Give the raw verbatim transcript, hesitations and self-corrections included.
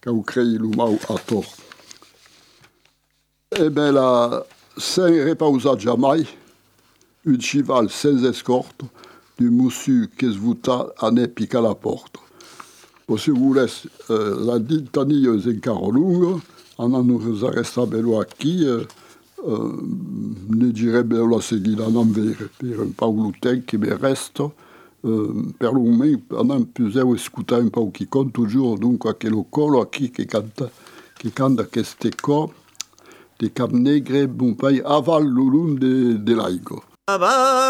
che ho creato l'umau a tor. E ben là, sans reposa jamais, un cheval sans escorte, du monsieur qui se vouta a ne pica la porte. Poi si volesse, euh, la ditania è encara lunga, andando a restare bello qui, euh, euh, ne direbbe la seguita non vera, per un po' di tempo che mi resta, uh, per lo momento non posso ascoltare un po' chi conta giù, dunque che lo colo qui che canta, che canta queste cose, di cap negre, bon pai, aval l'ulum de, de l'aigo.